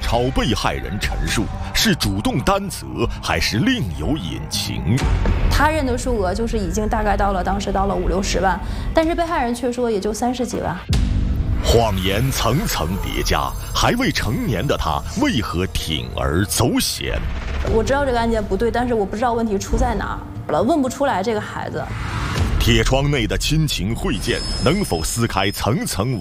抄被害人陈述，是主动担责还是另有隐情？ 他认的数额就是已经大概当时到了50、60万，但是被害人却说也就30几万。 谎言层层叠加，还未成年的他为何铤而走险？ 我知道这个案件不对，但是我不知道问题出在哪儿了，问不出来这个孩子。 铁窗内的亲情会见能否撕开层层